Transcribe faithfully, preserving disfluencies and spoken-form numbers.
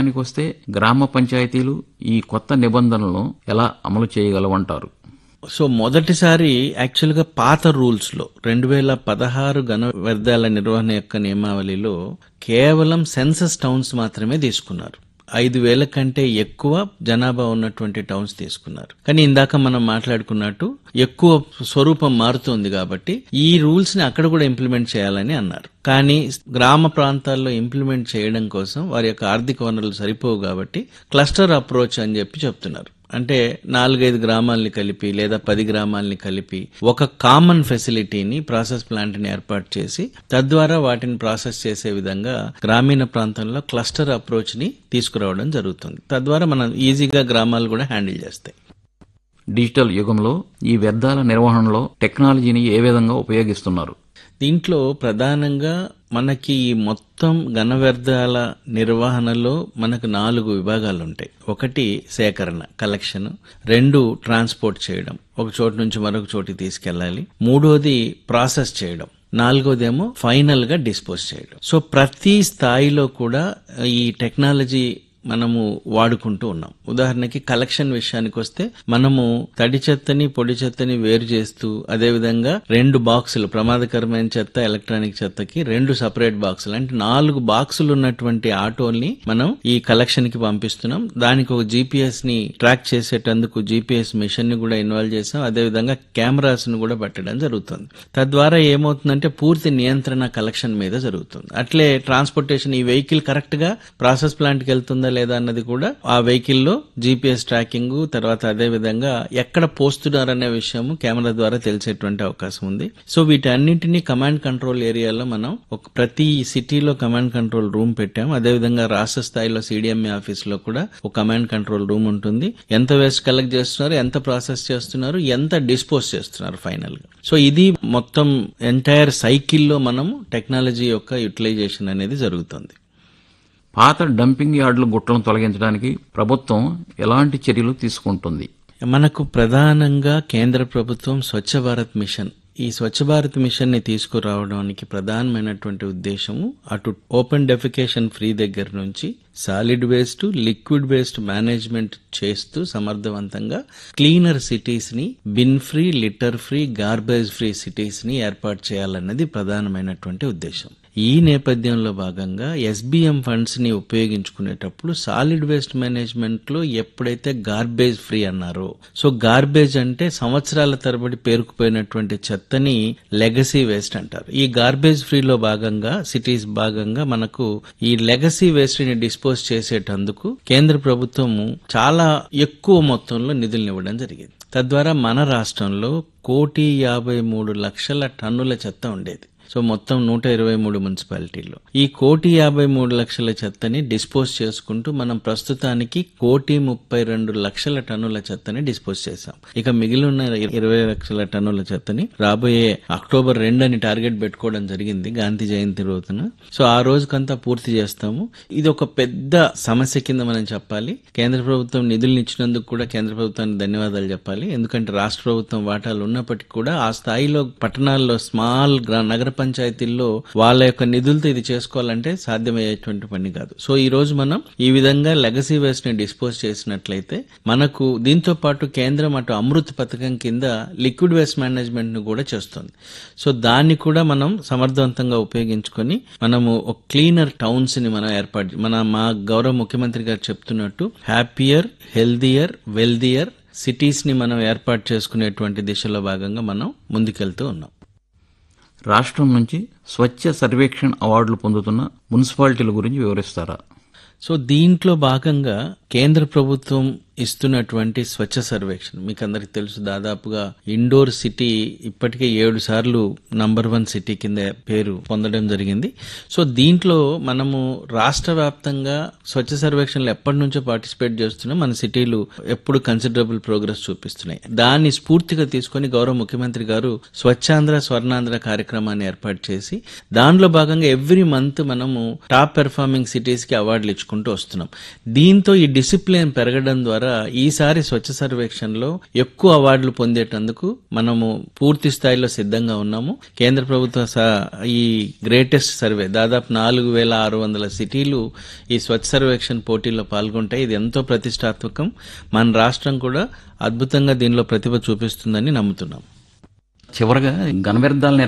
విషయానికొస్తే గ్రామ పంచాయతీలు ఈ కొత్త నిబంధనలను ఎలా అమలు చేయగలవంటారు? సో మొదటిసారి యాక్చువల్గా పాత రూల్స్ లో రెండు వేల పదహారు ఘన వ్యర్థాల నిర్వహణ యొక్క నియమావళిలో కేవలం సెన్సస్ టౌన్స్ మాత్రమే తీసుకున్నారు. ఐదు వేల కంటే ఎక్కువ జనాభా ఉన్నటువంటి టౌన్స్ తీసుకున్నారు. కానీ ఇందాక మనం మాట్లాడుకున్నట్టు ఎక్కువ స్వరూపం మారుతోంది కాబట్టి ఈ రూల్స్ ని అక్కడ కూడా ఇంప్లిమెంట్ చేయాలని అన్నారు. కానీ గ్రామ ప్రాంతాల్లో ఇంప్లిమెంట్ చేయడం కోసం వారి యొక్క ఆర్థిక వనరులు సరిపోవు కాబట్టి క్లస్టర్ అప్రోచ్ అని చెప్పి చెప్తున్నారు. అంటే నాలుగైదు గ్రామాలని కలిపి లేదా పది గ్రామాలని కలిపి ఒక కామన్ ఫెసిలిటీని ప్రాసెస్ ప్లాంట్ ని ఏర్పాటు చేసి తద్వారా వాటిని ప్రాసెస్ చేసే విధంగా గ్రామీణ ప్రాంతంలో క్లస్టర్ అప్రోచ్ ని తీసుకురావడం జరుగుతుంది. తద్వారా మనం ఈజీగా గ్రామాలు కూడా హ్యాండిల్ చేస్తాయి. డిజిటల్ యుగంలో ఈ వ్యర్థాల నిర్వహణలో టెక్నాలజీని ఏ విధంగా ఉపయోగిస్తున్నారు? దీంట్లో ప్రధానంగా మనకి ఈ మొత్తం ఘన వ్యర్థాల నిర్వహణలో మనకు నాలుగు విభాగాలు ఉంటాయి. ఒకటి సేకరణ, కలెక్షన్. రెండు ట్రాన్స్పోర్ట్ చేయడం, ఒక చోటు నుంచి మరొక చోటికి తీసుకెళ్లాలి. మూడోది ప్రాసెస్ చేయడం. నాలుగోదేమో ఫైనల్ గా డిస్పోజ్ చేయడం. సో ప్రతి స్థాయిలో కూడా ఈ టెక్నాలజీ మనము వాడుకుంటూ ఉన్నాం. ఉదాహరణకి కలెక్షన్ విషయానికి వస్తే మనము తడి చెత్తని పొడి చెత్తని వేరు చేస్తూ అదేవిధంగా రెండు బాక్సులు ప్రమాదకరమైన చెత్త ఎలక్ట్రానిక్ చెత్తకి రెండు సపరేట్ బాక్సులు అంటే నాలుగు బాక్సులు ఉన్నటువంటి ఆటోల్ని మనం ఈ కలెక్షన్ కి పంపిస్తున్నాం. దానికి ఒక జీపీఎస్ ని ట్రాక్ చేసేటందుకు జీపీఎస్ మిషన్ ని కూడా ఇన్వాల్వ్ చేసాం. అదేవిధంగా కెమెరాస్ ను కూడా పెట్టడం జరుగుతుంది. తద్వారా ఏమవుతుందంటే పూర్తి నియంత్రణ కలెక్షన్ మీద జరుగుతుంది. అట్లే ట్రాన్స్పోర్టేషన్, ఈ వెహికల్ కరెక్ట్ గా ప్రాసెస్ ప్లాంట్ కి వెళ్తుందా లేదా అన్నది కూడా ఆ వెహికల్ లో జీపీఎస్ ట్రాకింగ్, తర్వాత అదే విధంగా ఎక్కడ పోస్తున్నారనే విషయం కెమెరా ద్వారా తెలిసేటువంటి అవకాశం ఉంది. సో వీటన్నింటినీ కమాండ్ కంట్రోల్ ఏరియాలో మనం ఒక ప్రతి సిటీలో కమాండ్ కంట్రోల్ రూమ్ పెట్టాం. అదేవిధంగా రాష్ట్ర స్థాయిలో సీడీఎంఏ ఆఫీస్ లో కూడా ఒక కమాండ్ కంట్రోల్ రూమ్ ఉంటుంది. ఎంత వేస్ట్ కలెక్ట్ చేస్తున్నారు, ఎంత ప్రాసెస్ చేస్తున్నారు, ఎంత డిస్పోజ్ చేస్తున్నారు ఫైనల్ గా. సో ఇది మొత్తం ఎంటైర్ సైకిల్లో మనం టెక్నాలజీ యొక్క యూటిలైజేషన్ అనేది జరుగుతుంది. పాత డంపింగ్ యార్డుల గుట్టలను తొలగించడానికి ప్రభుత్వం ఎలాంటి చర్యలు తీసుకుంటుంది? మనకు ప్రధానంగా కేంద్ర ప్రభుత్వం స్వచ్ఛ భారత్ మిషన్, ఈ స్వచ్ఛ భారత్ మిషన్ ని తీసుకురావడానికి ప్రధానమైనటువంటి ఉద్దేశము అటు ఓపెన్ డెఫికేషన్ ఫ్రీ దగ్గర నుంచి solid waste, liquid waste management చేస్తూ సమర్థవంతంగా క్లీనర్ సిటీస్ ని, bin free, litter free, garbage free cities ని ఏర్పాటు చేయాలన్నది ప్రధానమైనటువంటి ఉద్దేశం. ఈ నేపథ్యంలో భాగంగా ఎస్బీఎం ఫండ్స్ ని ఉపయోగించుకునేటప్పుడు సాలిడ్ వేస్ట్ మేనేజ్మెంట్ లో ఎప్పుడైతే గార్బేజ్ ఫ్రీ అన్నారో, సో గార్బేజ్ అంటే సంవత్సరాల తరబడి పేరుకుపోయినటువంటి చెత్తని లెగసీ వేస్ట్ అంటారు. ఈ గార్బేజ్ ఫ్రీలో భాగంగా సిటీస్ భాగంగా మనకు ఈ లెగసీ వేస్ట్ ని డిస్పోజ్ చేసేటందుకు కేంద్ర ప్రభుత్వం చాలా ఎక్కువ మొత్తంలో నిధులను ఇవ్వడం జరిగింది. తద్వారా మన రాష్ట్రంలో కోటి యాభై మూడు లక్షల టన్నుల చెత్త ఉండేది. సో మొత్తం నూట ఇరవై మూడు మున్సిపాలిటీల్లో ఈ కోటి యాభై మూడు లక్షల చెత్తని డిస్పోజ్ చేసుకుంటూ మనం ప్రస్తుతానికి కోటి ముప్పై రెండు లక్షల టన్నుల చెత్తని డిస్పోజ్ చేశాం. ఇక మిగిలిన ఇరవై లక్షల టన్నుల చెత్తని రాబోయే అక్టోబర్ రెండు అని టార్గెట్ పెట్టుకోవడం జరిగింది గాంధీ జయంతి రోజున. సో ఆ రోజుకంతా పూర్తి చేస్తాము. ఇది ఒక పెద్ద సమస్య కింద మనం చెప్పాలి. కేంద్ర ప్రభుత్వం నిధులు ఇచ్చినందుకు కూడా కేంద్ర ప్రభుత్వానికి ధన్యవాదాలు చెప్పాలి. ఎందుకంటే రాష్ట్ర ప్రభుత్వం వాటాలు ఉన్నప్పటికీ కూడా ఆ స్థాయిలో పట్టణాల్లో స్మాల్ నగర పంచాయతీల్లో వాళ్ళ యొక్క నిధులతో ఇది చేసుకోవాలంటే సాధ్యమయ్యేటువంటి పని కాదు. సో ఈ రోజు మనం ఈ విధంగా లెగసీ వేస్ట్ ని డిస్పోజ్ చేసినట్లయితే మనకు దీంతో పాటు కేంద్రం అటు అమృత్ పథకం కింద లిక్విడ్ వేస్ట్ మేనేజ్మెంట్ ను కూడా చేస్తుంది. సో దాన్ని కూడా మనం సమర్థవంతంగా ఉపయోగించుకొని మనము ఒక క్లీనర్ టౌన్స్ ని మనం ఏర్పాటు మన మా గౌరవ ముఖ్యమంత్రి గారు చెప్తున్నట్టు హ్యాపీయర్, హెల్దియర్, వెల్దియర్ సిటీస్ ని మనం ఏర్పాటు చేసుకునేటువంటి దిశలో భాగంగా మనం ముందుకెళ్తూ ఉన్నాం. రాష్ట్రం నుంచి స్వచ్ఛ సర్వేక్షణ్ అవార్డులు పొందుతున్న మున్సిపాలిటీల గురించి వివరిస్తారా? సో దీంట్లో భాగంగా కేంద్ర ప్రభుత్వం ఇస్తున్నటువంటి స్వచ్ఛ సర్వేక్షణ మీకు అందరికి తెలుసు. దాదాపుగా ఇండోర్ సిటీ ఇప్పటికే ఏడు సార్లు నంబర్ వన్ సిటీ కింద పేరు పొందడం జరిగింది. సో దీంట్లో మనము రాష్ట్ర వ్యాప్తంగా స్వచ్ఛ సర్వేక్షణలో ఎప్పటి నుంచో పార్టిసిపేట్ చేస్తున్నాం. మన సిటీలు ఎప్పుడు కన్సిడరబుల్ ప్రోగ్రెస్ చూపిస్తున్నాయి. దాన్ని స్ఫూర్తిగా తీసుకుని గౌరవ ముఖ్యమంత్రి గారు స్వచ్ఛాంధ్ర స్వర్ణాంధ్ర కార్యక్రమాన్ని ఏర్పాటు చేసి దానిలో భాగంగా ఎవ్రీ మంత్ మనము టాప్ పెర్ఫార్మింగ్ సిటీస్ కి అవార్డులు ఇచ్చుకుంటూ వస్తున్నాం. దీంతో ఈ డిసిప్లిన్ పెరగడం ద్వారా ఈసారి స్వచ్ఛ సర్వేక్షణలో ఎక్కువ అవార్డులు పొందేటందుకు మనము పూర్తి స్థాయిలో సిద్ధంగా ఉన్నాము. కేంద్ర ప్రభుత్వ స- ఈ గ్రేటెస్ట్ సర్వే దాదాపు నాలుగు వేల ఆరు వందల సిటీలు ఈ స్వచ్ఛ సర్వేక్షణ పోటీల్లో పాల్గొంటాయి. ఇది ఎంతో ప్రతిష్టాత్మకం. మన రాష్ట్రం కూడా అద్భుతంగా దీనిలో ప్రతిభ చూపిస్తుందని నమ్ముతున్నాం. చివరగా ఘన వ్యర్థాల